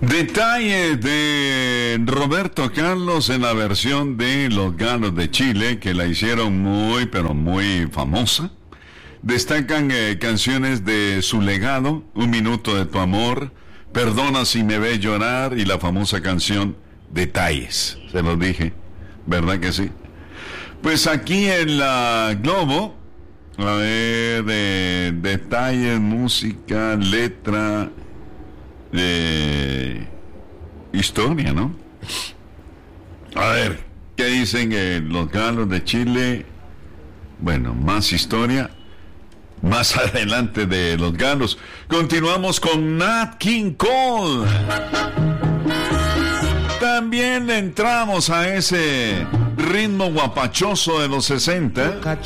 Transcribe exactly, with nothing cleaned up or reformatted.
Detalles de Roberto Carlos en la versión de Los Galos de Chile, que la hicieron muy, pero muy famosa. Destacan eh, canciones de su legado, Un Minuto de Tu Amor, Perdona si me ves llorar y la famosa canción Detalles. Se los dije, ¿verdad que sí? Pues aquí en la Globo, a ver, de detalles, música, letra, eh, historia, ¿no? A ver, ¿qué dicen eh, los Galos de Chile? Bueno, más historia más adelante de los Galos. Continuamos con Nat King Cole. También entramos a ese ritmo guapachoso de los sesenta.